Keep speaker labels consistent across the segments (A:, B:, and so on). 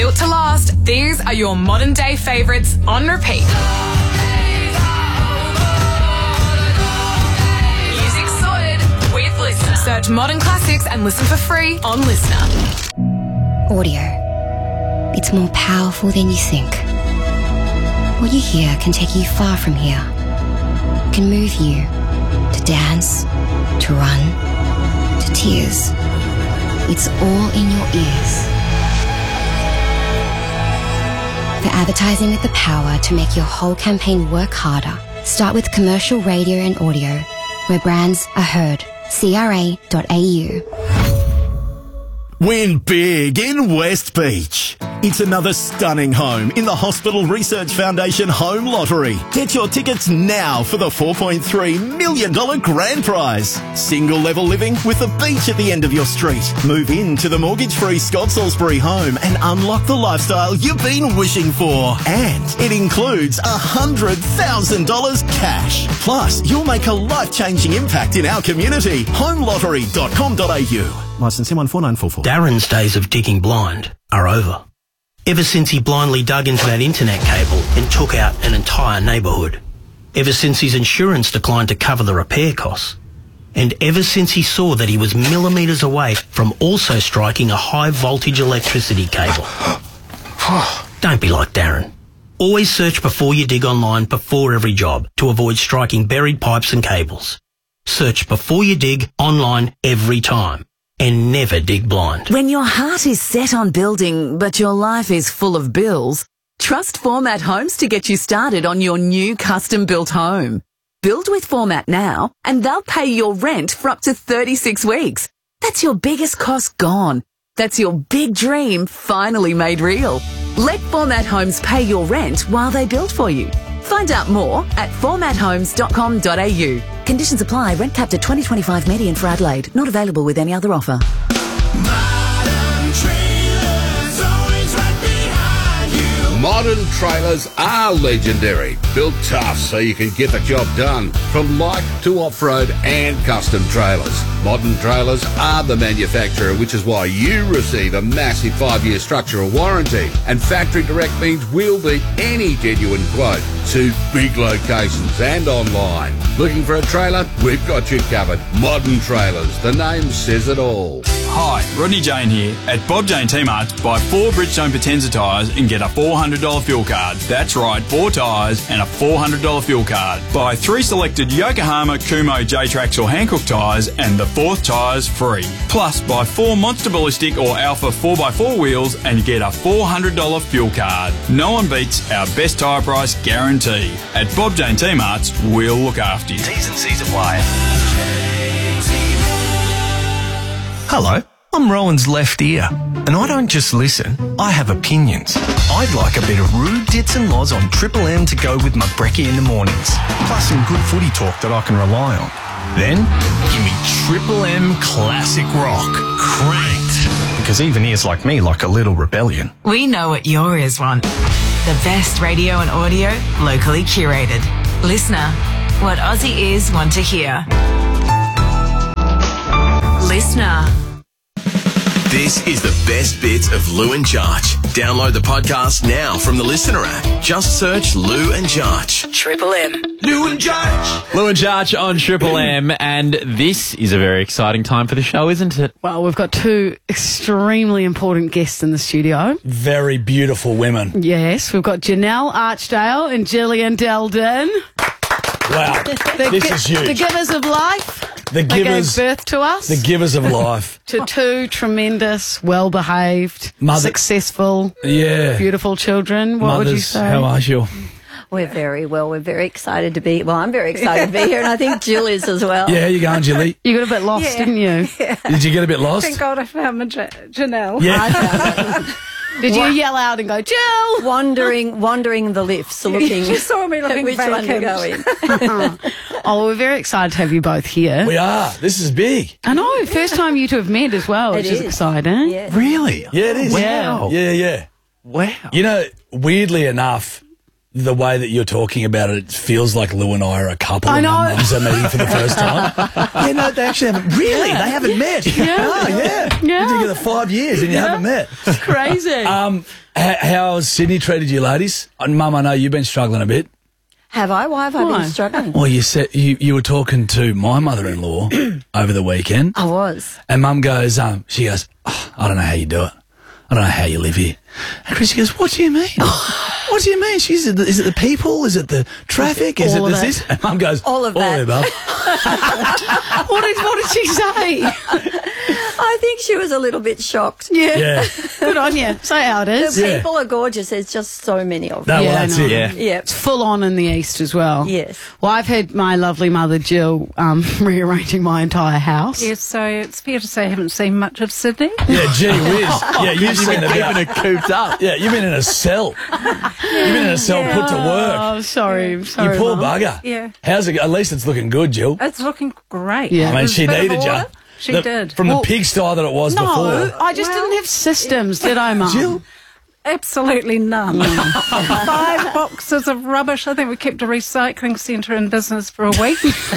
A: built to last, these are your modern day favourites on repeat. Music sorted with Listener. Search Modern Classics and listen for free on Listener.
B: Audio. It's more powerful than you think. What you hear can take you far from here. It can move you to dance, to run, to tears. It's all in your ears. For advertising with the power to make your whole campaign work harder, start with commercial radio and audio, where brands are heard. CRA.au.
C: Win big in West Beach. It's another stunning home in the Hospital Research Foundation Home Lottery. Get your tickets now for the $4.3 million grand prize. Single level living with a beach at the end of your street. Move into the mortgage-free Scott Salisbury home and unlock the lifestyle you've been wishing for. And it includes $100,000 cash. Plus, you'll make a life-changing impact in our community. Homelottery.com.au. Licence M14944.
D: Darren's days of digging blind are over. Ever since he blindly dug into that internet cable and took out an entire neighbourhood. Ever since his insurance declined to cover the repair costs. And ever since he saw that he was millimetres away from also striking a high voltage electricity cable. Don't be like Darren. Always search before you dig online before every job to avoid striking buried pipes and cables. Search before you dig online every time. And never dig blind.
E: When your heart is set on building, but your life is full of bills, trust Format Homes to get you started on your new custom-built home. Build with Format now, and they'll pay your rent for up to 36 weeks. That's your biggest cost gone. That's your big dream finally made real. Let Format Homes pay your rent while they build for you. Find out more at formathomes.com.au. Conditions apply. Rent capped at 2025 median for Adelaide. Not available with any other offer.
F: Modern trailers are legendary. Built tough so you can get the job done. From light to off-road and custom trailers. Modern trailers are the manufacturer, which is why you receive a massive 5-year structural warranty. And factory direct means we'll beat any genuine quote to big locations and online. Looking for a trailer? We've got you covered. Modern Trailers. The name says it all.
G: Hi, Rodney Jane here. At Bob Jane T-Marts, buy 4 Bridgestone Potenza tyres and get a $400 fuel card. That's right, 4 tyres and a $400 fuel card. Buy 3 selected Yokohama, Kumo, J-Trax or Hankook tyres and the 4th tyre's free. Plus, buy 4 Monster Ballistic or Alpha 4x4 wheels and get a $400 fuel card. No one beats our best tyre price guarantee. At Bob Jane T-Marts, we'll look after you.
H: T's and C's apply.
I: Hello, I'm Rowan's left ear, and I don't just listen, I have opinions. I'd like a bit of rude tits and loz on Triple M to go with my brekkie in the mornings, plus some good footy talk that I can rely on. Then, give me Triple M Classic Rock, cranked, because even ears like me like a little rebellion.
J: We know what your ears want. The best radio and audio, locally curated. Listener, what Aussie ears want to hear. Listener.
H: This is the best bits of Lou and Jarch. Download the podcast now from the Listener app. Just search Lou and Jarch.
J: Triple M.
H: Lou and Jarch.
K: Lou and Jarch on Triple M, and this is a very exciting time for the show, isn't it?
L: Well, we've got 2 extremely important guests in the studio.
M: Very beautiful women.
L: Yes, we've got Janelle Archdale and Gillian Delden.
M: Wow, this is huge.
L: The givers of life.
M: They gave
L: birth to us.
M: The givers of life.
L: To 2 tremendous, well-behaved, successful, beautiful children. What would you say?
M: How are you?
N: We're very well. We're very excited to be. Well, I'm very excited to be here, and I think Jill is as well.
M: Yeah, how you going, Jilly?
L: You got a bit lost, didn't you?
N: Yeah.
M: Did you get a bit lost?
O: Thank God I found my Janelle.
M: Yeah.
L: Did you yell out and go, Jill?
N: Wandering the lifts, looking.
O: She saw me looking
N: which
O: vacant.
N: one to go in.
L: Oh, we're very excited to have you both here.
M: We are. This is big.
L: I know. First time you 2 have met as well, which is exciting.
N: Yes.
K: Really?
M: Yeah, it is.
K: Wow.
M: Yeah.
K: Wow.
M: You know, weirdly enough, the way that you're talking about it, it feels like Lou and I are a couple.
L: I
M: and
L: know.
M: our mums are meeting for the first time. Yeah, no, they actually haven't. Really?
L: Yeah.
M: They haven't met?
L: Yeah.
M: Oh, yeah.
L: Yeah.
M: Been together 5 years and you haven't met.
L: It's crazy.
M: How's Sydney treated you, ladies? And Mum, I know you've been struggling a bit.
N: Have I? Why have I
L: Why?
N: been struggling?
M: Well, you said you were talking to my mother-in-law over the weekend.
N: I was.
M: And Mum goes, she goes, oh, I don't know how you do it. I don't know how you live here. And Chrissy goes, what do you mean? What do you mean? Is it the people? Is it the traffic? Is
L: All
M: it
L: of it.
M: this? And Mum goes,
N: All of that.
M: above.
L: What did she say?
N: I think she was a little bit shocked.
M: Yeah.
L: Good on you. Say how it is.
N: The people are gorgeous. There's just so many of them.
M: No,
L: Yeah,
M: well, that's
L: I know.
M: it.
K: Yeah.
N: Yeah.
L: It's full on in the east as well.
N: Yes.
L: Well, I've had my lovely mother Jill rearranging my entire house.
O: Yes, so it's fair to say I haven't seen much of Sydney.
M: Yeah, gee whiz. Yeah, you've been
K: Keeping it cooped up.
M: Yeah, you've been in a cell. You've been in a cell put to work.
L: Oh, sorry.
M: You poor
L: Mum.
M: bugger.
O: Yeah.
M: How's it? At least it's looking good, Jill.
O: It's looking great.
L: Yeah.
M: I mean,
O: There's
M: she
O: a bit of
M: needed you.
O: order. She did.
M: From
L: Well,
M: the pigsty that it was
L: No,
M: before.
L: I just didn't have systems, did I, Mum?
M: Jill?
O: Absolutely none. 5 boxes of rubbish. I think we kept a recycling centre in business for a week.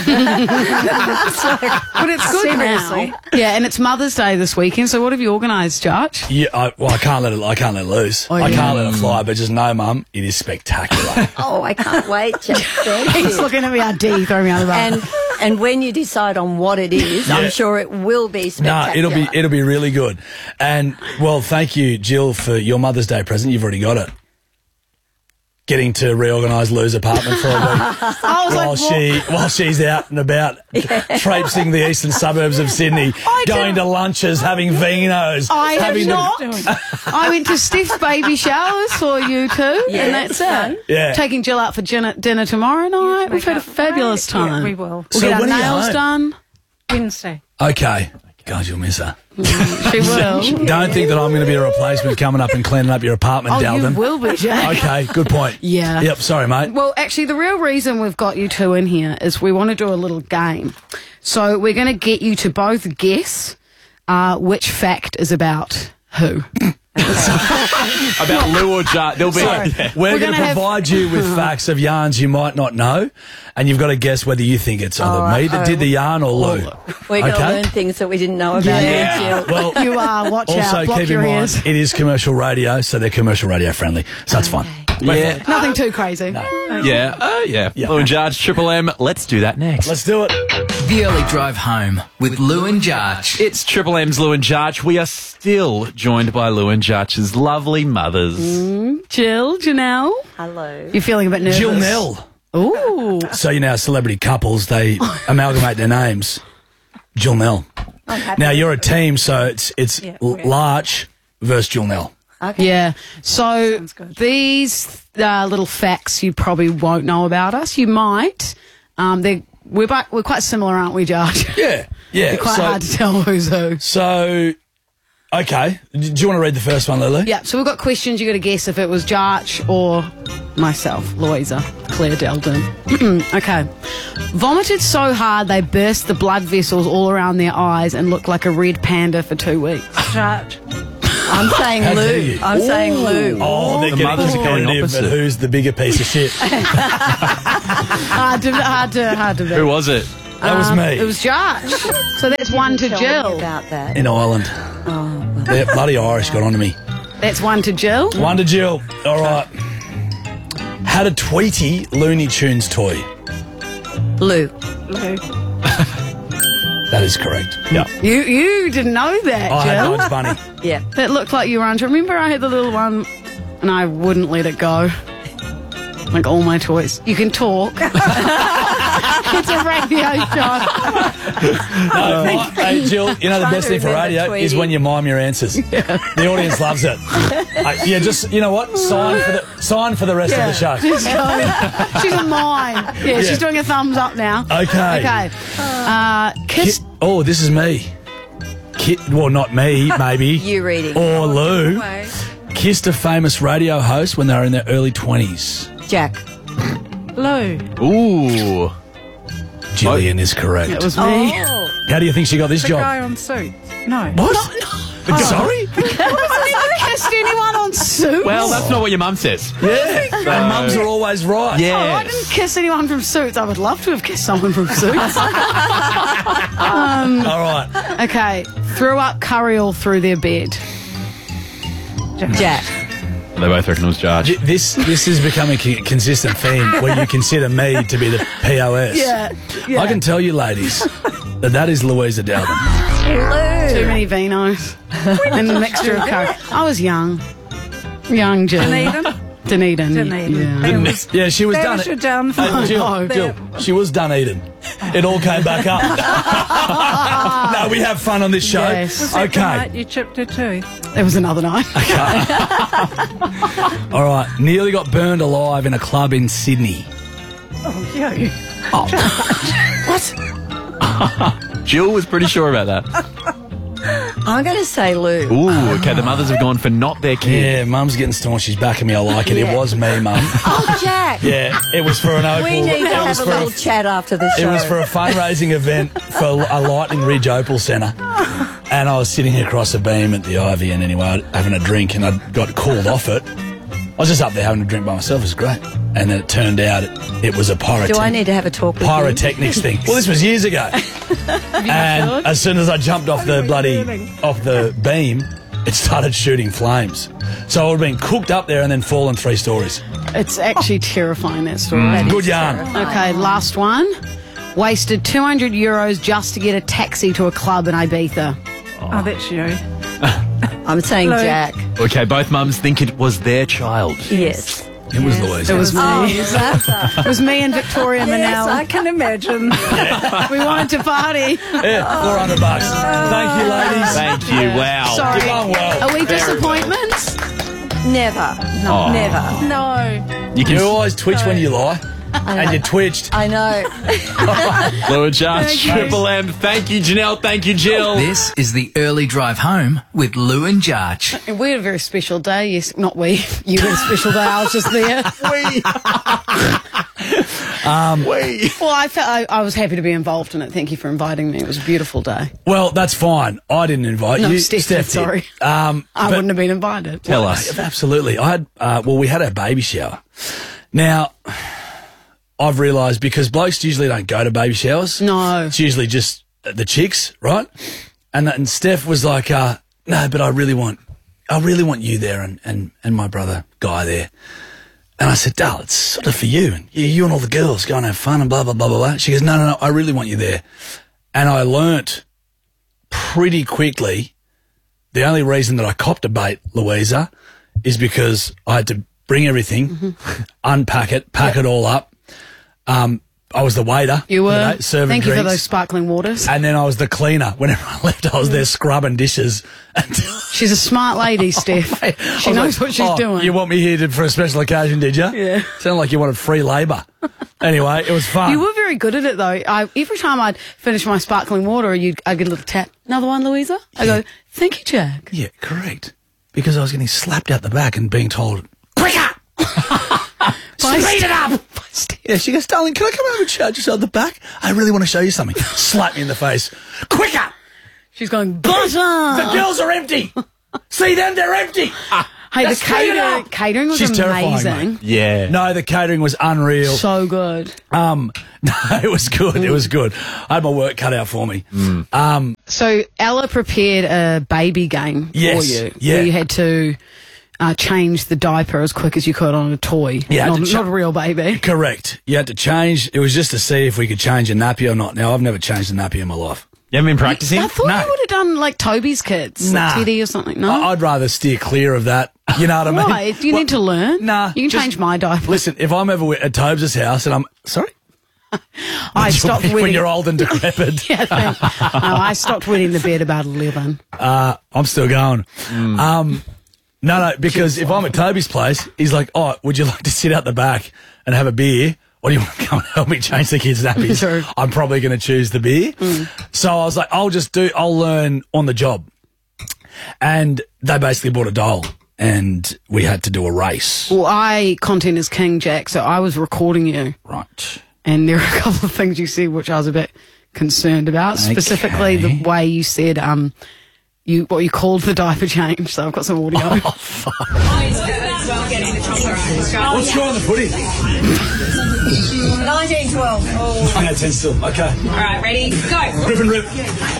L: But it's good
O: Seriously.
L: now. Yeah, and it's Mother's Day this weekend, so what have you organised, Judge?
M: Yeah, I can't let it loose.
L: Oh,
M: I
L: yeah.
M: can't let it fly, but just know, Mum, it is spectacular.
N: Oh, I can't wait. Just thank
L: He's
N: you.
L: looking at me, ID, throwing me out of the bath.
N: And when you decide on what it is,
M: Yeah.
N: I'm sure it will be
M: No,
N: spectacular.
M: it'll be really good. And well, thank you, Jill, for your Mother's Day present. You've already got it. Getting to reorganise Lou's apartment for a week
L: I was
M: while
L: like,
M: while she's out and about traipsing the eastern suburbs of Sydney, going to lunches, having vinos.
L: I have
M: having
L: not. I went to Steph's baby showers for you two,
N: Yeah,
L: and that's it.
M: Yeah.
L: Taking Jill out for dinner tomorrow night. We've had a fabulous time.
O: Yeah, we will.
M: So
L: We'll get our
M: when are you
L: nails
M: home?
L: done.
O: Wednesday.
M: Okay. God, you'll miss her.
L: She will.
M: Don't think that I'm going to be a replacement coming up and cleaning up your apartment,
L: Oh,
M: Dalton.
L: you will be, Jack.
M: Okay, good point.
L: Yeah.
M: Yep, sorry, mate.
L: Well, actually, the real reason we've got you two in here is we want to do a little game. So we're going to get you to both guess which fact is about who.
K: About Lou or Jar. There'll be.
M: We're going
L: gonna
M: to
L: have-
M: provide you with facts of yarns you might not know, and you've got to guess whether you think it's either me that did the yarn or Lou.
N: We're going to
M: Okay.
N: learn things that we didn't know about.
L: Yeah.
N: Jill.
M: Well,
L: You are. Watch
M: also
L: out. Block
M: keep in
L: your
M: mind,
L: ears.
M: it is commercial radio, so they're commercial radio friendly, so it's fine.
K: Yeah.
L: Nothing too crazy.
K: Yeah. Lou and Jarge, Triple M. Let's do that next.
M: Let's do it.
P: The Early Drive Home with Lou and Jarge.
K: It's Triple M's Lou and Jarge. We are still joined by Lou and Jarge's lovely mothers.
L: Jill, Janelle.
N: Hello.
L: You're feeling a bit nervous.
M: Jill Nell.
L: Ooh.
M: So you know, celebrity couples, they amalgamate their names. Jill Nell. Now you're a team, so it's Larch versus Jill Nell.
N: Okay.
L: Yeah. So these little facts you probably won't know about us. You might. We're quite similar, aren't we, Judge?
M: Yeah.
L: They're quite hard to tell who's who.
M: So, okay. Do you want to read the first one, Lulu?
L: Yeah. So we've got questions. You got to guess if it was Jarch or myself, Louisa, Claire Delden. Okay. Vomited so hard they burst the blood vessels all around their eyes and looked like a red panda for 2 weeks.
O: Jarge.
N: I'm saying
M: How dare
N: Lou.
M: you?
N: I'm saying Lou.
M: Oh, they're
K: The
M: getting
K: mothers are going
M: competitive, but
K: opposite.
M: who's the bigger piece of shit?
L: Hard to beat.
K: Who was it?
M: That was me.
L: It was Jarch. So that's one to
N: Tell me
L: Jill.
N: about that.
M: In Ireland. They're bloody Irish got onto me.
L: That's one to Jill.
M: One to Jill. All right. Had a Tweety Looney Tunes toy.
N: Lou.
O: Lou.
M: That is correct. Yeah.
L: You didn't know that,
M: I had
L: Jill.
M: Bugs Bunny.
N: Yeah.
L: That looked like you were under. Remember I had the little one and I wouldn't let it go. Like all my toys. You can talk. It's a radio show.
M: Hey, Jill, you know the
N: Trying
M: best
N: to
M: thing for
N: remember
M: radio
N: Tweety.
M: is when you mime your answers. The audience loves it. Yeah, just, you know what? Sign for the rest of the show.
L: She's going. She's a mime. Yeah, she's doing a thumbs up now.
M: Okay.
L: Okay. Kiss.
M: Oh, this is me. Well, not me, maybe.
N: You reading.
M: Or Lou. Kissed a famous radio host when they were in their early 20s.
N: Jack.
O: Lou.
K: Ooh.
M: Gillian is correct.
L: It was me.
N: Oh.
M: How do you think she got this
O: The
M: job?
O: guy on Suits. No.
M: What? Sorry?
L: Kiss kissed anyone on Suits?
K: Well, that's not what your mum says.
M: Yeah, and mums are always right.
K: Yeah.
L: Oh, I didn't kiss anyone from Suits. I would love to have kissed someone from Suits.
M: All right.
L: Okay, threw up curry all through their bed.
N: Jack.
K: They both reckon it was Jarge.
M: This is becoming a consistent theme where you consider me to be the POS.
L: Yeah.
M: I can tell you, ladies, that is Louisa Dowden.
L: Too many vinos and a mixture of curry. I was young. Young Jill. Dunedin.
M: Yeah, she was done.
O: You're done for.
M: Jill, she was done eating. It all came back up. No, we have fun on this show.
L: Yes.
O: Was that the
M: Okay.
O: night you chipped her too?
L: It was another night.
M: All right. Nearly got burned alive in a club in Sydney.
O: Oh, you.
M: What?
K: Jill was pretty sure about that.
N: I'm going to say Lou.
K: Ooh, okay, the mothers have gone for not their kid.
M: Yeah, Mum's getting staunch. She's backing me. I like it.
N: Yeah.
M: It was me, Mum.
N: Oh, Jack.
M: Yeah, it was for an Opal.
N: We need to have a little chat after this show.
M: It was for a fundraising event for a Lightning Ridge Opal Centre. And I was sitting across the beam at the Ivy and anyway, having a drink, and I got called off it. I was just up there having a drink by myself. It was great. And then it turned out it was a
N: Do I need to have a talk with you?
M: pyrotechnics thing. Well, this was years ago. And as soon as I jumped off the beam, it started shooting flames. So I would have been cooked up there and then fallen 3 stories.
L: It's actually terrifying, that story.
M: Good yarn.
L: Okay, last one. Wasted €200 just to get a taxi to a club in Ibiza.
O: Oh, that's you.
N: I'm saying
O: Lou.
N: Jack.
K: Okay, both mums think it was their child.
N: Yes.
M: It was Louisa.
L: It was me.
N: Oh, Zaza.
L: It was me and Victoria
O: Yes,
L: Manel.
O: I can imagine.
L: We wanted to party.
M: Yeah, $400. Thank you, ladies.
K: Thank you, wow.
L: Sorry.
M: You've done well.
L: Are we disappointments?
N: Never.
K: Oh.
N: Never.
O: No.
M: You always twitch when you lie. And you twitched.
N: I know.
K: Lou and Jarge,
L: Thank you.
K: Triple M. Thank you, Janelle. Thank you, Jill.
P: This is the early drive home with Lou and Jarge.
L: We had a very special day. Yes, not we. You had a special day. I was just there. Well, I was happy to be involved in it. Thank you for inviting me. It was a beautiful day.
M: Well, that's fine. I didn't invite
L: No,
M: you.
L: Steph
M: did.
L: did, sorry.
M: I
L: I wouldn't have been invited.
K: Tell us.
M: Absolutely. I had, we had our baby shower. Now, I've realised because blokes usually don't go to baby showers.
L: No.
M: It's usually just the chicks, right? And Steph was like, no, but I really want you there and my brother Guy there. And I said, Dal, it's sort of for you. And you and all the girls go and have fun and blah, blah, blah, blah, blah. She goes, no, I really want you there. And I learnt pretty quickly the only reason that I copped a bait, Louisa, is because I had to bring everything, unpack it, pack it all up. I was the waiter.
L: You were.
M: Today, serving
L: Thank you for
M: drinks.
L: those sparkling waters.
M: And then I was the cleaner. Whenever I left, I was there scrubbing dishes.
L: She's a smart lady, Steph. She knows what she's doing.
M: You want me here for a special occasion, did you?
L: Yeah.
M: Sounded like you wanted free labour. Anyway, it was fun.
L: You were very good at it, though. Every time I'd finish my sparkling water, I'd get a little tap. Another one, Louisa? I go, thank you, Jack.
M: Yeah, correct. Because I was getting slapped out the back and being told, quicker! Speed it up! Yeah, she goes, darling, can I come over and charge you out the back? I really want to show you something. Slap me in the face. Quicker!
L: She's going, butter!
M: The girls are empty! See them, they're empty!
L: Hey, the
M: Just speed it up!
L: catering was
M: She's terrifying,
L: amazing.
M: mate.
K: Yeah.
M: No, the catering was unreal.
L: So good.
M: No, it was good. It was good. I had my work cut out for me.
L: So Ella prepared a baby game
M: Yes,
L: for you.
M: yeah.
L: Where you had to change the diaper as quick as you could on a toy.
M: Yeah,
L: not a real baby.
M: Correct. You had to change. It was just to see if we could change a nappy or not. Now, I've never changed a nappy in my life.
K: You haven't been practicing?
L: I thought
M: No.
L: you would have done like Toby's kids,
M: Nah.
L: like Teddy or something. No,
M: I'd rather steer clear of that. You know what I mean?
L: why? Do you need to learn?
M: Nah.
L: You can
M: just-
L: change my diaper.
M: Listen, if I'm ever at Tobes' house and I'm... Sorry?
L: I stopped
M: when
L: wetting.
M: you're old and decrepit.
L: Yeah, no, I stopped wetting the bed about 11.
M: I'm still going. No, because if I'm at Toby's place, he's like, oh, would you like to sit out the back and have a beer? Or do you want to come and help me change the kids' nappies?
L: Sure.
M: I'm probably going to choose the beer. So I was like, I'll learn on the job. And they basically bought a doll and we had to do a race.
L: Well, content is king, Jack, so I was recording you.
M: Right.
L: And there are a couple of things you said which I was a bit concerned about.
M: Okay.
L: Specifically, the way you said what you called the diaper change. So I've got some audio.
M: What's wrong with the pudding?
Q: 1912.
M: 9 out of 10 still. Okay.
Q: All right, ready? Go.
M: Rip and rip.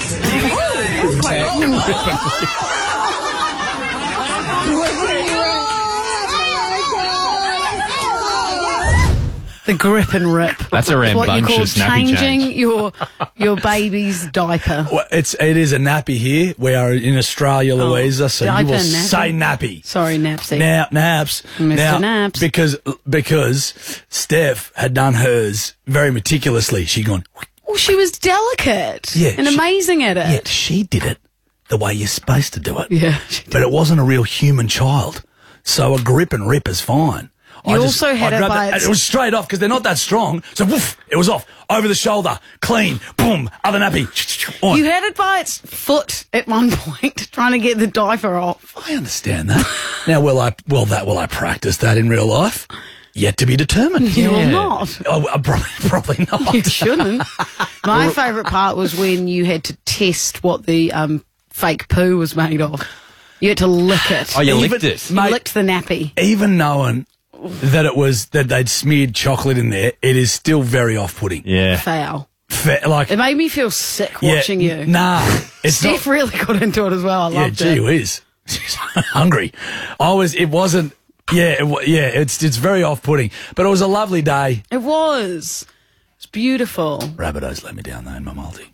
L: The grip and rip.
K: That's a
L: what you call
K: rambunctious nappy
L: changing
K: change.
L: your baby's diaper.
M: Well, it is a nappy here. We are in Australia, Louisa, so you
L: diaper
M: will
L: nappy.
M: say nappy.
L: Sorry, Napsy.
M: Naps.
L: Mr.
M: Now,
L: Naps.
M: Because Steph had done hers very meticulously. She'd gone,
L: Well, she was delicate and amazing at it.
M: yeah, she did it the way you're supposed to do it.
L: Yeah.
M: But it wasn't a real human child. So a grip and rip is fine.
L: You also had
M: I
L: it
M: grabbed
L: by
M: and
L: its-
M: it was straight off because they're not that strong. So woof, it was off. Over the shoulder. Clean. Boom. Other nappy. On.
L: You had it by its foot at one point, trying to get the diaper off.
M: I understand that. Now, will I practice that in real life? Yet to be determined.
L: You will not.
M: Oh, probably not.
L: You shouldn't. My favourite part was when you had to test what the fake poo was made of. You had to lick it.
K: Oh, you licked it?
L: You licked the nappy.
M: Even knowing that they'd smeared chocolate in there, it is still very off-putting.
K: Yeah.
L: Foul.
M: Like
L: It made me feel sick watching you.
M: Nah, it's
L: Steph
M: not.
L: really got into it as well. I
M: Yeah,
L: loved
M: gee
L: it.
M: whiz. She's hungry. It wasn't. Yeah, it's very off-putting, but it was a lovely day.
L: It was. It's beautiful.
M: Rabbitohs let me down though in my multi.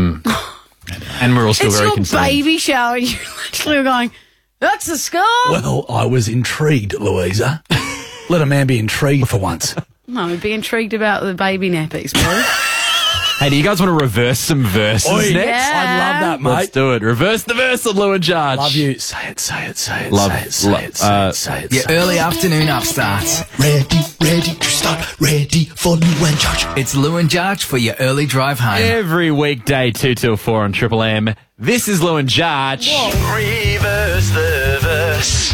K: And we're all still
L: It's
K: very
L: your
K: concerned.
L: baby shower, and you literally were going, "That's the scar."
M: Well, I was intrigued, Louisa. Let a man be intrigued for once.
L: No, be intrigued about the baby nappies, please.
K: Hey, do you guys want to reverse some verses
M: Oi,
K: next?
L: Yeah.
M: I'd love that, mate.
K: Let's do it. Reverse the verse of Lou and Jarge.
M: Love you. Say it, say it, say it,
K: Love-
M: say it, say
K: lo-
M: it, say it, say it.
P: Your
M: say it.
P: early afternoon upstarts.
R: Ready to start, ready for Lou and Jarge.
P: It's Lou and Jarge for your early drive home.
K: Every weekday, 2 till 4 on Triple M. This is Lou and Jarge.
R: Reverse the verse,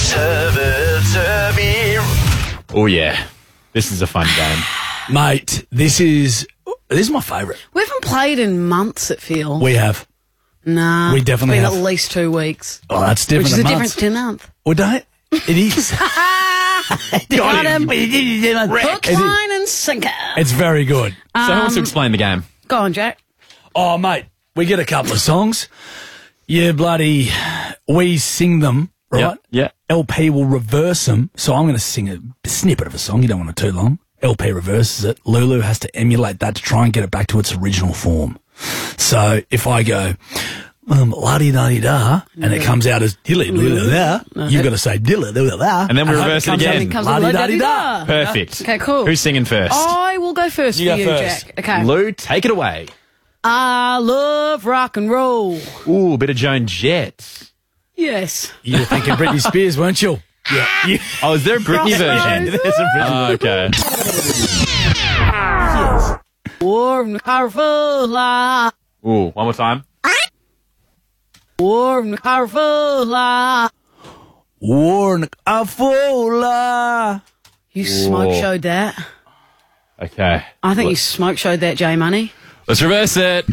K: Oh, yeah. This is a fun game.
M: Mate, this is my favourite.
L: We haven't played in months, it feels.
M: We have.
L: Nah.
M: We definitely
L: it's
M: have.
L: been at least 2 weeks.
M: Oh, that's different.
L: Which is
M: a
L: the
M: month.
L: difference to a month.
M: Well, don't it? It is.
L: Got him. Hook,
M: It is.
L: line, and sinker.
M: It's very good.
K: So who wants to explain the game?
L: Go on, Jack.
M: Oh, mate, we get a couple of songs. We sing them, right?
K: Yeah.
M: LP will reverse them. So I'm going to sing a snippet of a song. You don't want it too long. LP reverses it. Lulu has to emulate that to try and get it back to its original form. So if I go, la-di-da-di-da, and it comes out as dilly-da-da-da, you've got to say dilly-da-da-da.
K: And then we reverse it again.
M: La-di-da-di-da.
K: Perfect.
L: Okay, cool.
K: Who's singing first?
L: I will go first
M: You
L: for
M: go
L: you,
M: first.
L: Jack. Okay.
K: Lou, take it away.
L: I love rock and roll.
K: Ooh, a bit of Joan Jett.
L: Yes.
M: You were thinking Britney Spears, weren't you? Yeah.
K: Oh, is there a Britney version?
M: There's a Britney.
K: Oh, okay.
L: Warm, powerful,
K: Ooh, one more time.
L: warm, powerful,
M: Warn Afola.
L: You smoke showed that.
K: Okay.
L: I think you smoke showed that, J Money.
K: Let's reverse it.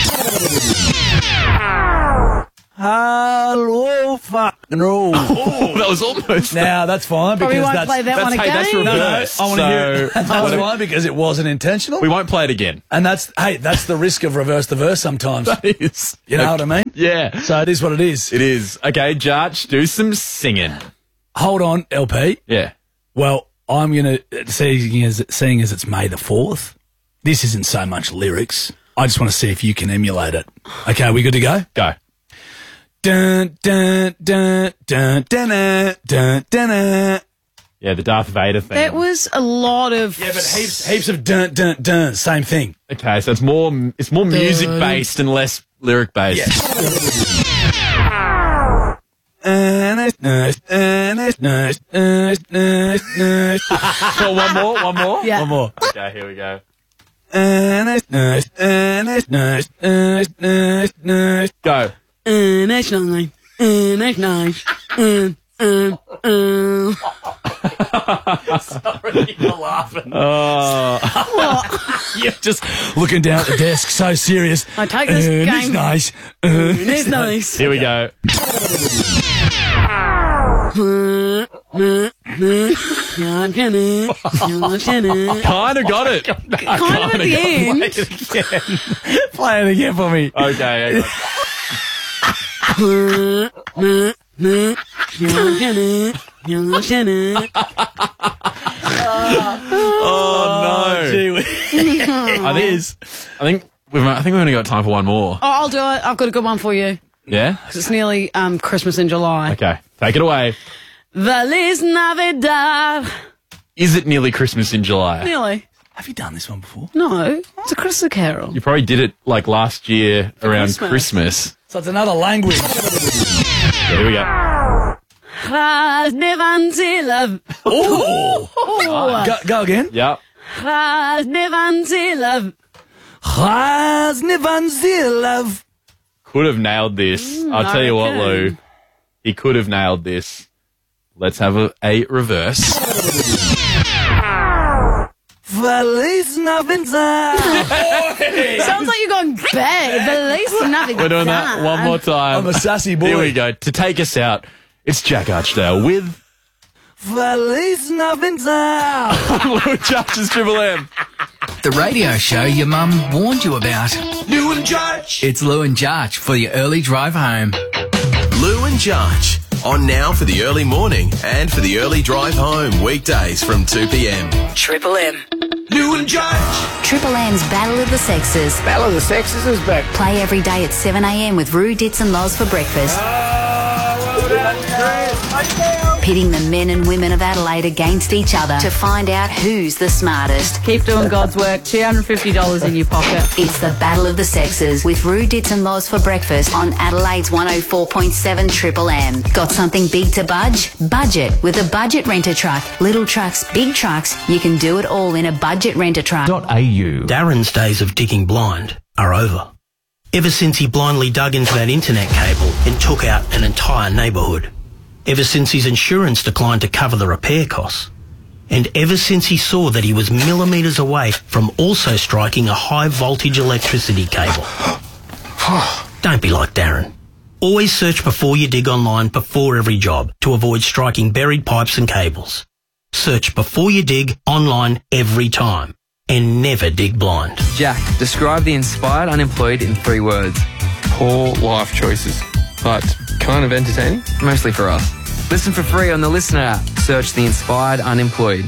M: Hello, fucking roll.
K: Oh, that was almost.
M: Now that's fine
L: Probably
M: because
L: won't
M: that's
L: play that one
K: Hey, that's
L: again.
K: reverse.
M: I want to hear it.
K: So,
M: That's fine because it wasn't intentional.
K: we won't play it again.
M: And that's the risk of reverse the verse sometimes.
K: That is.
M: You know what I mean?
K: Yeah.
M: So it is what it is.
K: It is. Okay, Jarge, do some singing.
M: Hold on, LP.
K: Yeah.
M: Well, I'm going to, seeing as it's May the 4th, this isn't so much lyrics. I just want to see if you can emulate it. Okay, we good to go?
K: Go.
M: Dun, dun, dun, dun, dun, dun, dun, dun.
K: Yeah, the Darth Vader thing.
L: That was a lot of.
M: Yeah, but heaps of dun, dun, dun, same thing.
K: Okay, so it's more music based and less lyric based. Well, one more.
L: Yeah.
M: One more.
K: Okay, here we go. Go.
L: That's nine. That's nine.
M: Sorry, you're laughing.
K: Oh.
M: You're just looking down at the desk, so serious.
L: I take this game.
M: It's nice.
L: It's nice.
K: Here we go. Kind of got it.
L: Kind of at the end.
M: Play it again for me.
K: Okay. Oh no!
M: Gee whiz.
K: I think we've only got time for one more.
L: Oh, I'll do it. I've got a good one for you.
K: Yeah.
L: 'Cause it's nearly Christmas in July.
K: Okay, take it away.
L: Feliz Navidad.
K: Is it nearly Christmas in July?
L: Nearly.
M: Have you done this one before?
L: No, it's a Christmas carol.
K: You probably did it like last year around Christmas.
M: So it's another language.
K: Here we go.
L: Oh.
M: Go again.
K: Yep. Could have nailed this. I'll tell you what, Lou. He could have nailed this. Let's have a reverse.
M: Feliz Navidad.
L: Sounds like you're going bad. Feliz Navidad.
K: We're doing that one more time.
M: I'm a sassy boy.
K: Here we go. To take us out, it's Jack Archdale with
M: Feliz Navidad.
K: Lou and Judge's Triple M.
P: The radio show your mum warned you about.
R: Lou and Judge.
P: It's Lou and Judge for your early drive home.
H: Lou and Judge. On now for the early morning and for the early drive home. Weekdays from 2 p.m.
J: Triple M.
R: Lou and Judge.
B: Triple M's Battle of the Sexes.
R: Battle of the Sexes is back.
B: Play every day at 7 a.m. with Roo, Dits and Loz for breakfast. Pitting the men and women of Adelaide against each other to find out who's the smartest.
L: Keep doing God's work. $250 in your pocket.
B: It's the Battle of the Sexes with Roo, Dits and Loz for breakfast on Adelaide's 104.7 Triple M. Got something big to budge? Budget with a budget renter truck. Little trucks, big trucks, you can do it all in a budget renter truck.
D: Darren's days of digging blind are over. Ever since he blindly dug into that internet cable and took out an entire neighbourhood. Ever since his insurance declined to cover the repair costs. And ever since he saw that he was millimetres away from also striking a high voltage electricity cable. Don't be like Darren. Always search before you dig online before every job to avoid striking buried pipes and cables. Search before you dig online every time. And never dig blind.
Q: Jack, describe the inspired unemployed in 3 words.
S: Poor life choices, but kind of entertaining.
Q: Mostly for us. Listen for free on the Listener app. Search the inspired unemployed.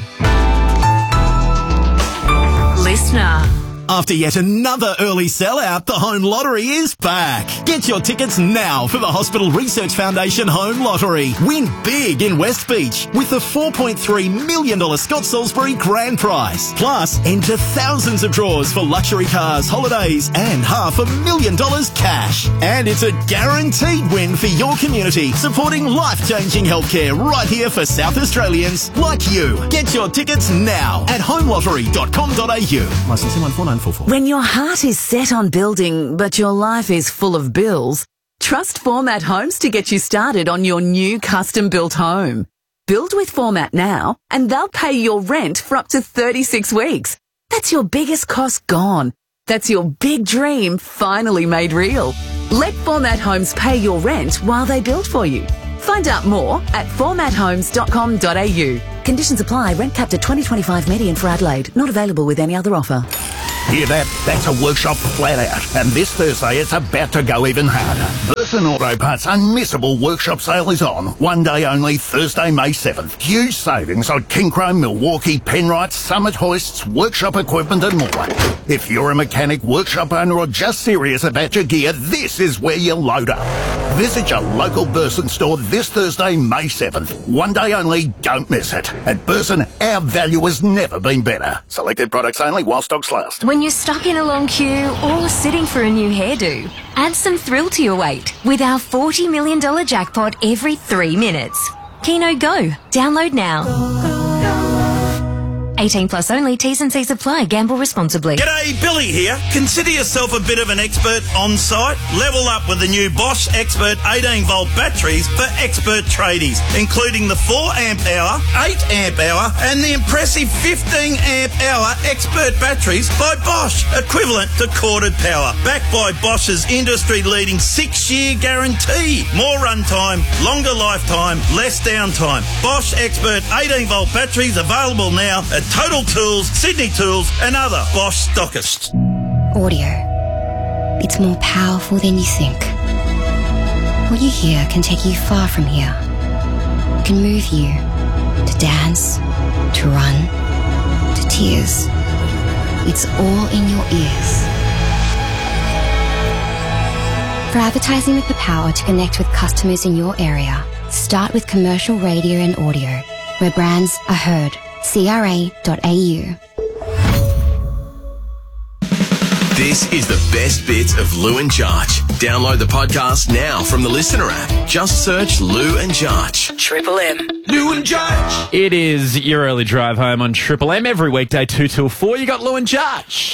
J: Listener.
C: After yet another early sellout, the Home Lottery is back. Get your tickets now for the Hospital Research Foundation Home Lottery. Win big in West Beach with the $4.3 million Scott Salisbury Grand Prize. Plus, enter thousands of draws for luxury cars, holidays, and $500,000 cash. And it's a guaranteed win for your community, supporting life-changing healthcare right here for South Australians like you. Get your tickets now at homelottery.com.au. Licence 14944.
E: When your heart is set on building, but your life is full of bills, trust Format Homes to get you started on your new custom-built home. Build with Format now, and they'll pay your rent for up to 36 weeks. That's your biggest cost gone. That's your big dream finally made real. Let Format Homes pay your rent while they build for you. Find out more at formathomes.com.au. Conditions apply. Rent capped at $20.25 median for Adelaide. Not available with any other offer.
T: Hear that? That's a workshop flat out. And this Thursday, it's about to go even harder. Burson Auto Parts' unmissable workshop sale is on. One day only, Thursday, May 7th. Huge savings on King Chrome, Milwaukee, Penrite, Summit hoists, workshop equipment and more. If you're a mechanic, workshop owner or just serious about your gear, this is where you load up. Visit your local Burson store this Thursday, May 7th. One day only, don't miss it. At Burson, our value has never been better. Selected products only while stocks last.
U: When you're stuck in a long queue or sitting for a new hairdo, add some thrill to your wait with our $40 million jackpot every 3 minutes. Keno Go. Download now. 18 plus only. T's and C's apply. Gamble responsibly.
A: G'day, Billy here. Consider yourself a bit of an expert on site. Level up with the new Bosch Expert 18-volt batteries for expert tradies, including the 4 amp hour, 8 amp hour, and the impressive 15 amp hour expert batteries by Bosch, equivalent to corded power. Backed by Bosch's industry-leading 6-year guarantee. More runtime, longer lifetime, less downtime. Bosch Expert 18-volt batteries available now at Total Tools, Sydney Tools and other Bosch stockists.
B: Audio. It's more powerful than you think. What you hear can take you far from here. It can move you to dance, to run, to tears. It's all in your ears. For advertising with the power to connect with customers in your area, start with commercial radio and audio, where brands are heard. CRA.au.
H: This is the best bits of Lou and Jarch. Download the podcast now from the Listener app. Just search Lou and Jarch.
J: Triple M.
K: Lou and Jarch. It is your early drive home on Triple M every weekday 2 till 4. You got Lou and Jarch.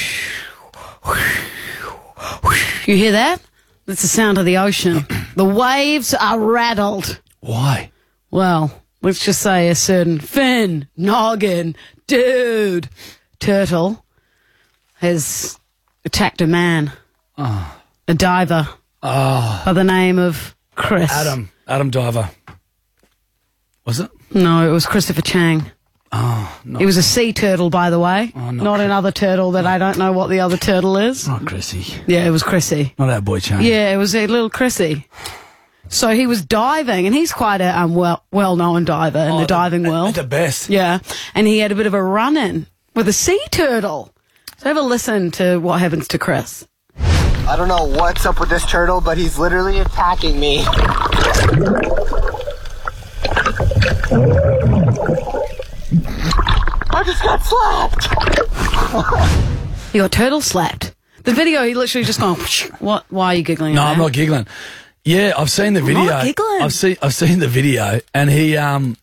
L: You hear that? That's the sound of the ocean. The waves are rattled.
M: Why?
L: Well, let's just say a certain fin, noggin, dude, turtle has attacked a man, a diver by the name of Chris.
M: Adam Diver. Was it?
L: No, it was Christopher Chang.
M: Oh, no.
L: He was a sea turtle, by the way.
M: Oh,
L: not another turtle that I don't know what the other turtle is.
M: Not Chrissy.
L: Yeah, it was Chrissy.
M: Not our boy Chang.
L: Yeah, it was a little Chrissy. So he was diving, and he's quite a well-known diver in the diving world.
M: The best.
L: Yeah, and he had a bit of a run-in with a sea turtle. So have a listen to what happens to Chris.
V: I don't know what's up with this turtle, but he's literally attacking me. I just got slapped.
L: You got turtle slapped. The video, he literally just gone. What? Why are you giggling?
M: No,
L: at
M: I'm
L: that?
M: not giggling. Yeah, I've seen the video.
L: Not giggling.
M: I've seen the video, and he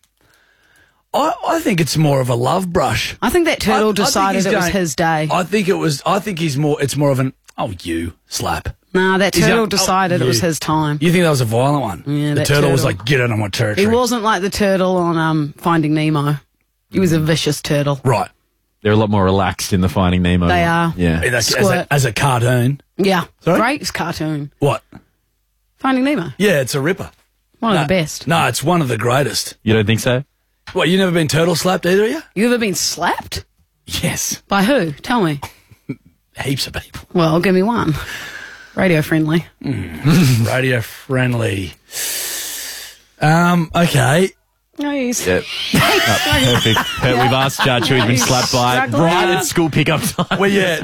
M: I think it's more of a love brush.
L: I think that turtle decided it was his day.
M: I think it's more of an you slap.
L: Nah, that
M: He's
L: turtle
M: going,
L: decided it was his time.
M: You think that was a violent one?
L: Yeah,
M: the
L: that
M: turtle was
L: turtle.
M: like, get out of my territory.
L: He wasn't like the turtle on Finding Nemo. He was a vicious turtle.
M: Right.
K: They're a lot more relaxed in the Finding Nemo.
L: They
K: one.
L: are.
K: Yeah.
M: As a cartoon.
L: Yeah.
M: Sorry?
L: Great cartoon.
M: What?
L: Finding Nemo.
M: Yeah, it's a ripper.
L: One of the best.
M: No, it's one of the greatest.
K: You don't think so?
M: What, you never been turtle slapped either of you?
L: You ever been slapped?
M: Yes.
L: By who? Tell me.
M: Heaps of people.
L: Well, give me one. Radio friendly.
M: Radio friendly. Okay.
L: Nice.
K: Yep. Perfect. We've asked Judge who he's been slapped by right at school pickup time.
M: Well, yeah,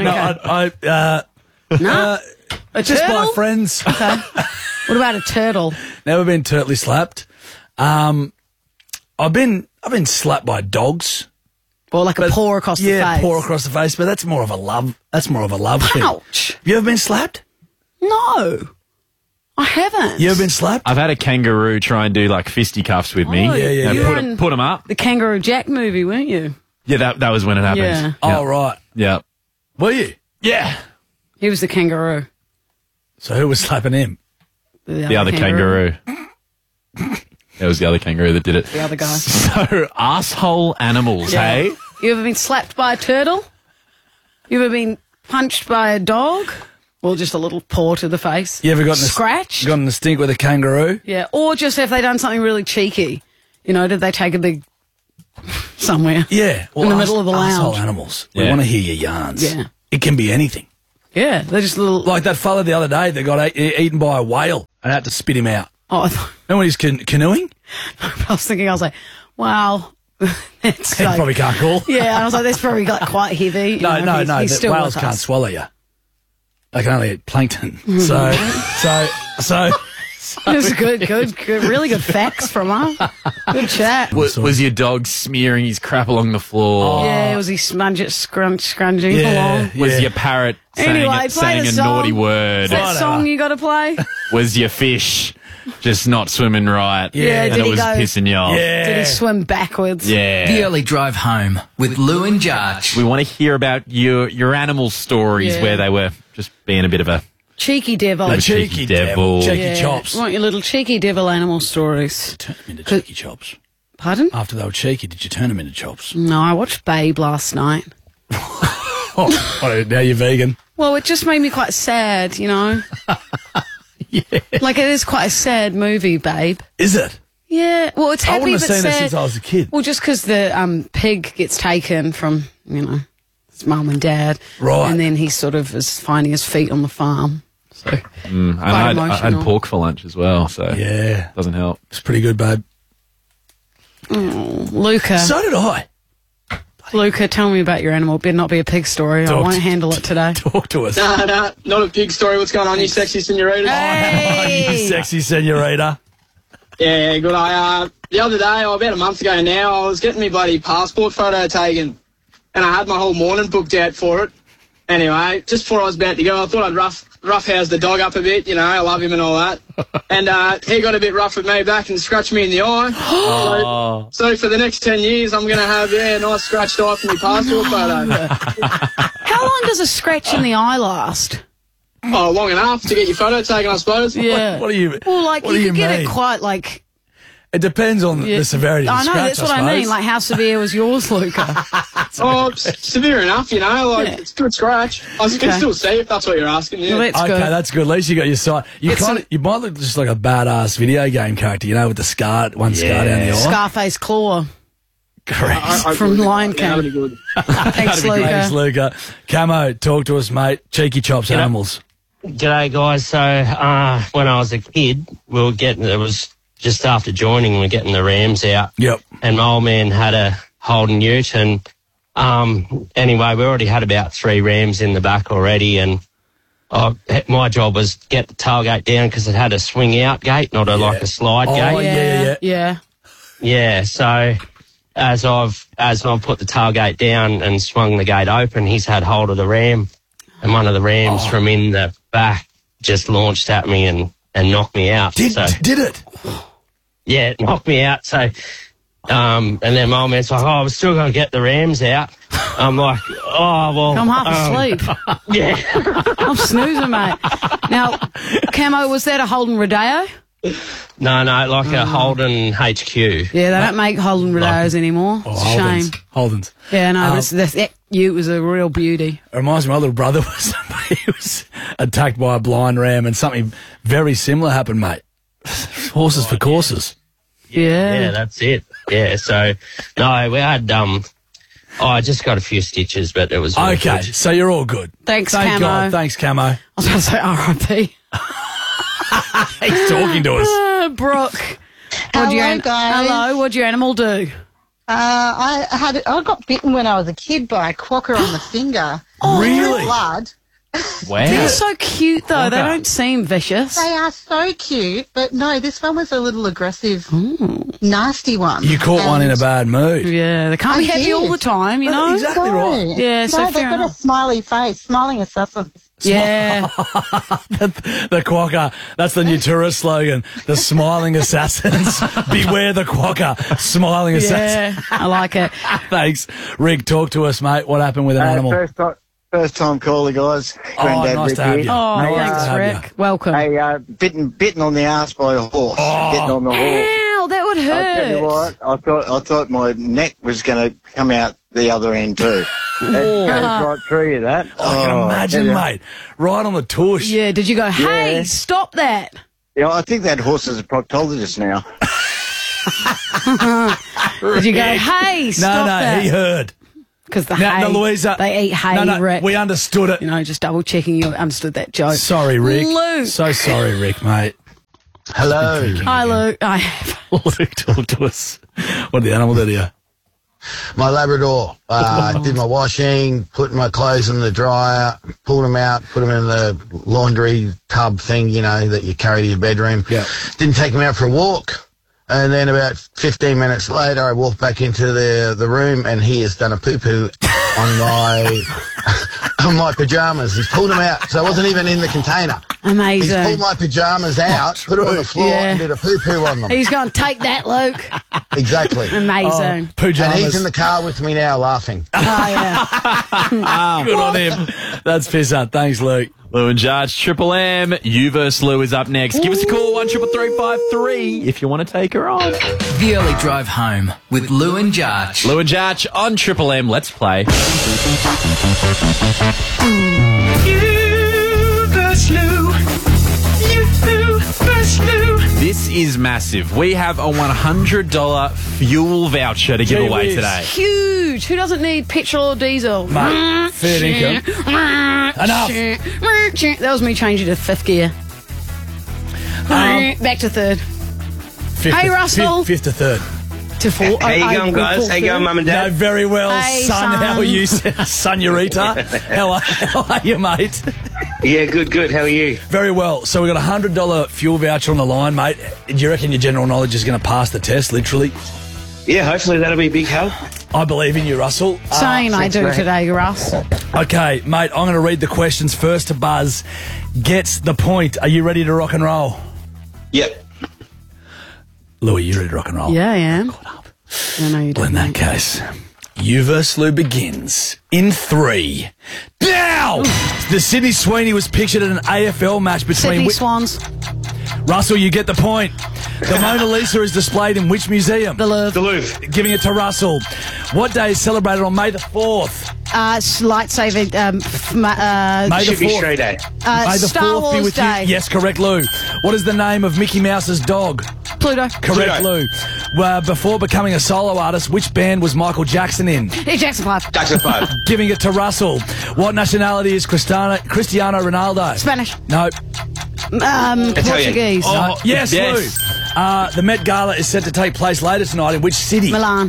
M: just by friends.
L: Okay. What about a turtle?
M: Never been turtly slapped. I've been slapped by dogs.
L: Or like a paw across the face.
M: Yeah, paw across the face, but that's more of a love. That's more of a love thing.
L: Ouch.
M: You ever been slapped?
L: No. I haven't.
M: You ever been slapped?
K: I've had a kangaroo try and do like fisticuffs with me.
L: Oh, yeah. You were in
K: put them up.
L: The Kangaroo Jack movie, weren't you?
K: Yeah, that was when it happened.
L: Yeah.
M: Oh, right.
K: Yeah.
M: Were you?
K: Yeah.
L: He was the kangaroo.
M: So who was slapping him?
K: The other kangaroo. That was the other kangaroo that did it.
L: The other guy.
K: So, asshole animals, hey?
L: You ever been slapped by a turtle? You ever been punched by a dog? Or just a little paw to the face?
M: You ever gotten
L: scratched?
M: Gotten a stink with a kangaroo?
L: Yeah. Or just if they done something really cheeky. You know, did they take a big somewhere?
M: Yeah. Well,
L: in the middle of the lounge.
M: Asshole animals. We want to hear your yarns.
L: Yeah.
M: It can be anything.
L: Yeah. They're just little...
M: Like that fella the other day that got eaten by a whale and had to spit him out.
L: Oh,
M: Remember when he's canoeing?
L: I was thinking, I was like, wow. That's
M: He probably can't call.
L: Yeah, I was like, that's probably like quite heavy.
M: No,
L: He's
M: the
L: still
M: whales
L: with
M: can't
L: us.
M: swallow you. They can only eat plankton. So
L: It was good, really good facts from her. Good chat.
K: Was your dog smearing his crap along the floor?
L: Yeah, was he scrunging along?
K: Was your parrot saying,
L: Anyway, play
K: saying
L: the
K: a
L: song.
K: naughty word?
L: Is that song you got to play?
K: Was your fish just not swimming right.
L: Yeah,
K: and
L: did
K: it
L: he
K: was
L: go-
K: pissing you off.
L: Did he swim backwards?
K: Yeah.
P: The early drive home with Lou and Jarch.
K: We want to hear about your animal stories
L: Yeah.
K: where they were just being a bit of a
L: Cheeky devil.
K: cheeky devil.
M: Cheeky chops.
L: Want your little cheeky devil animal stories.
M: Turn them into cheeky chops.
L: Pardon?
M: After they were cheeky, did you turn them into chops?
L: No, I watched Babe last night.
M: Oh, now you're vegan.
L: Well, it just made me quite sad, you know? Like, it is quite a sad movie, Babe.
M: Is it?
L: Yeah, well, it's
M: I
L: happy
M: wouldn't
L: but
M: have seen
L: sad.
M: it since I was a kid.
L: Well, just because the pig gets taken from, his mum and dad.
M: Right.
L: And then he sort of is finding his feet on the farm. So,
K: And I had
L: emotional.
K: pork for lunch as well, so
M: Yeah.
K: doesn't help.
M: It's pretty good, babe.
L: oh, Luca.
M: So did I.
L: Luca, tell me about your animal. Better not be a pig story. I
M: Talk
L: won't
M: to-
L: handle it today.
M: Talk to us.
F: Nah, not a big story. What's going on, you sexy senorita?
M: Oh, you sexy senorita.
F: Yeah, good. The other day, about a month ago now, I was getting my bloody passport photo taken, and I had my whole morning booked out for it. Anyway, just before I was about to go, I thought I'd roughhouse the dog up a bit. I love him and all that. And he got a bit rough with me back and scratched me in the eye. So for the next 10 years, I'm going to have a nice scratched eye for my passport photo.
L: How long does a scratch in the eye last?
F: Oh, long enough to get your photo taken, I suppose.
L: Yeah.
M: What do you?
L: Well, like,
M: what
L: you
M: do
L: could
M: you
L: get
M: mean?
L: it quite, like...
M: It depends on the severity of the
L: I know,
M: scratch,
L: that's what I mean.
M: suppose.
L: Like, how severe was yours, Luca?
F: Severe enough, it's a good scratch. I can still see if that's what you're asking. Yeah.
L: Well,
M: Okay, that's good. At least you got your sight. You might look just like a badass video game character, with the scar, one scar down the eye.
L: Scarface Claw.
M: Correct.
L: From Lion
F: Yeah, that'd
L: King.
F: be good.
L: Thanks, Luca.
M: Thanks, Luca. Camo, talk to us, mate. Cheeky chops, animals.
G: G'day, guys. So, when I was a kid, it was just after joining, we were getting the rams out.
M: Yep.
G: And my old man had a Holden ute, and anyway, we already had about 3 rams in the back already, and my job was to get the tailgate down because it had a swing out gate, not like a slide gate.
L: Yeah.
G: Yeah, so as I've put the tailgate down and swung the gate open, he's had hold of the ram, and one of the rams from in the back just launched at me and knocked me out.
M: Did it?
G: Yeah, it knocked me out. So, and then my old man's like, I was still going to get the rams out. I'm like,
L: I'm half asleep.
G: Yeah.
L: I'm snoozing, mate. Now, Camo, was that a Holden Rodeo?
G: No, like a Holden HQ.
L: Yeah, they don't make Holden Rodeos anymore. It's a shame.
M: Holdens.
L: Yeah, no, that ute was a real beauty.
M: It reminds me, my little brother was attacked by a blind ram, and something very similar happened, mate. Horses for courses.
G: Yeah, that's it. Yeah, so, no, we had, I just got a few stitches, but it was all
M: Okay,
G: good.
M: so you're all good.
L: Thanks,
M: Thank
L: Camo.
M: God. Thanks, Camo.
L: I was going to say R.I.P.
M: He's talking to us.
L: Brooke.
W: Hello, guys.
L: Hello, what'd your animal do?
W: I got bitten when I was a kid by a quokka on the finger.
L: Oh,
W: really? Blood.
K: Wow.
L: They're so cute, though. They don't seem vicious.
W: They are so cute, but no, this one was a little aggressive, nasty one.
M: You caught one in a bad mood.
L: Yeah, they can't be happy all the time, you know?
M: Exactly right.
L: Yeah, so
W: no, they've
L: fair
W: got
L: enough.
W: a smiley face, smiling assassins.
L: Yeah.
M: The quokka. That's the new tourist slogan. The smiling assassins. Beware the quokka. Smiling assassins.
L: Yeah, I like it.
M: Thanks. Rick, talk to us, mate. What happened with an animal?
X: First time caller, guys. Granddad
M: nice
X: Rick
M: to have
X: here.
M: you.
L: Oh,
M: Nice
L: thanks,
M: to have
L: Rick. Welcome.
X: Hey, bitten on the arse by a horse. Bitten on the horse.
L: Ow, that would
X: I tell you
L: hurt.
X: what, I thought my neck was going to come out the other end too. It goes right through you, that.
M: I can imagine, mate. Right on the tush.
L: Yeah, did you go, hey, stop that?
X: Yeah, I think that horse is a proctologist now.
L: Did you go, hey, stop that?
M: No, he heard.
L: Because the
M: No,
L: hay,
M: Louisa.
L: they eat hay,
M: No,
L: Rick.
M: we understood it.
L: You know, just double checking you understood that joke.
M: Sorry, Rick.
L: Luke.
M: So sorry, Rick, mate.
X: Hello.
L: Hi, Luke. I have.
M: Luke, talk to us. What did the animal do to you?
Y: My Labrador. Did my washing, put my clothes in the dryer, pulled them out, put them in the laundry tub thing, that you carry to your bedroom.
M: Yeah.
Y: Didn't take them out for a walk. And then about 15 minutes later, I walked back into the room, and he has done a poo-poo on my on my pajamas. He's pulled them out, so I wasn't even in the container.
L: Amazing.
Y: He's pulled my pajamas out, put them on the floor, and did a poo-poo on them.
L: He's going to take that, Luke.
Y: Exactly.
L: Amazing.
Y: And he's in the car with me now laughing.
L: Oh, yeah.
M: Good on him. That's pisser. Thanks, Luke.
K: Lou and Jarch, Triple M. You versus Lou is up next. Give us a call, 133353, if you want to take her on.
P: The Early Drive Home with Lou and Jarch.
K: Lou and Jarch on Triple M. Let's play.
P: You versus Lou. You versus Lou.
K: This is massive. We have a $100 fuel voucher to give
M: Gee
K: away
M: whiz.
K: today.
L: Huge. Who doesn't need petrol or diesel?
M: Mate, fair dinkum. Enough.
L: That was me changing to fifth gear. Back to third. Hey, Russell.
M: Fifth to third.
L: To four.
D: How you going, guys? How you going, Mum and Dad?
M: No, very well,
L: Hey,
M: son.
L: son.
M: How are you, Sonurita? How are you, mate?
D: Yeah, good. How are you?
M: Very well. So we've got a $100 fuel voucher on the line, mate. Do you reckon your general knowledge is going to pass the test, literally?
D: Yeah, hopefully that'll be a big help.
M: I believe in you, Russell.
L: Saying I
D: thanks,
L: do
D: mate.
L: today, Russ.
M: Okay, mate, I'm going to read the questions first to Buzz. Gets the point. Are you ready to rock and roll?
D: Yep.
M: Louis, you ready to rock and roll?
L: Yeah, I am. I know you do.
M: Well, in that case, you versus Lou begins in 3. Now! The Sydney Sweeney was pictured at an AFL match between...
L: Sydney Swans.
M: Russell, you get the point. The Mona Lisa is displayed in which museum?
L: The Louvre.
D: The Louvre.
M: Giving it to Russell. What day is celebrated on May the 4th?
L: Lightsaber.
M: May the
D: Should be
M: 4th.
D: Stray Day.
M: May the
L: Star
M: 4th be
L: Wars
M: with
L: Day.
M: you. Yes, correct, Lou. What is the name of Mickey Mouse's dog?
L: Pluto.
M: Correct, Lou. Before becoming a solo artist, which band was Michael Jackson in?
L: Hey, Jackson 5.
D: Jackson 5.
M: Giving it to Russell. What nationality is Cristiano Ronaldo?
L: Spanish.
M: No.
L: Portuguese.
M: No. Yes, Lou. The Met Gala is set to take place later tonight in which city?
L: Milan.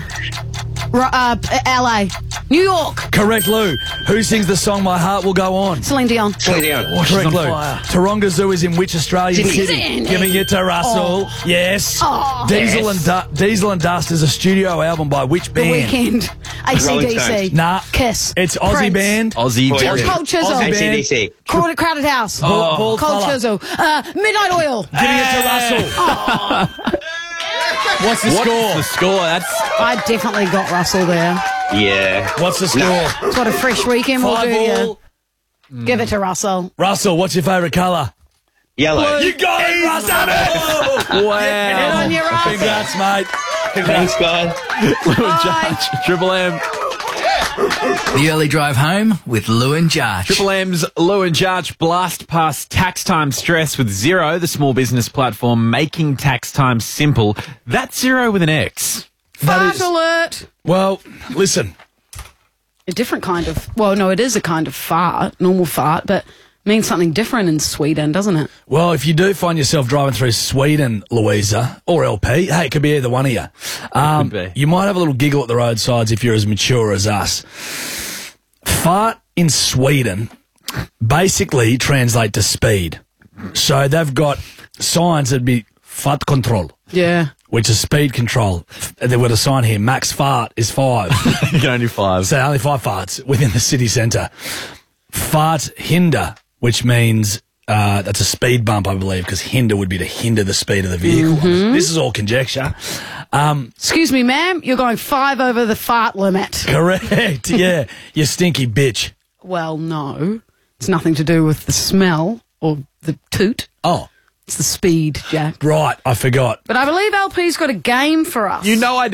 L: LA. New York.
M: Correct, Lou. Who sings the song My Heart Will Go On?
L: Celine Dion.
D: Celine Dion.
M: Correct, Lou. Taronga Zoo is in which Australian city?
L: Sydney.
M: Giving it to Russell. Yes. Diesel and Dust is a studio album by which
L: The
M: band?
L: Weekend.
D: Rolling
L: AC/DC.
D: Stones.
M: Nah.
L: Kiss.
M: It's Aussie
L: Prince.
M: band.
K: Aussie.
L: Cold Chisel.
M: Aussie band.
D: AC/DC.
L: Crowded House.
M: Bald
L: Cold
M: fella.
L: Chisel. Midnight Oil.
M: Giving it to Russell. What's the score?
K: What's the score? That's
L: I definitely got Russell there.
D: Yeah.
M: What's the score?
L: That's what a fresh weekend will
M: 5
L: do
M: all.
L: you. Give it to Russell.
M: Russell, what's your favourite colour?
D: Yellow.
M: You got it, Russell! Wow.
L: Good on you, Russ.
M: Congrats, mate.
D: Thanks, guys.
K: Lou and Jarch, Triple M.
P: The Early Drive Home with Lou and Jarch.
K: Triple M's Lou and Jarch blast past tax time stress with Xero, the small business platform making tax time simple. That's Xero with an X.
L: Fart alert.
M: Well, listen.
L: A different kind of... Well, no, it is a kind of fart, normal fart, but means something different in Sweden, doesn't it?
M: Well, if you do find yourself driving through Sweden, Louisa, or LP, hey, it could be either one of you.
K: Could be.
M: You might have a little giggle at the roadsides if you're as mature as us. Fart in Sweden basically translate to speed. So they've got signs that'd be fart control.
L: Yeah.
M: Which is speed control. They've got a sign here, max fart is 5.
K: You can only 5.
M: So only 5 farts within the city centre. Fart hinder, which means that's a speed bump, I believe, because hinder would be to hinder the speed of the vehicle. This is all conjecture.
L: Excuse me, ma'am, you're going 5 over the fart limit.
M: Correct, yeah. You stinky bitch.
L: Well, no. It's nothing to do with the smell or the toot.
M: Oh.
L: It's the speed, Jack.
M: Right, I forgot.
L: But I believe LP's got a game for us.
K: You know I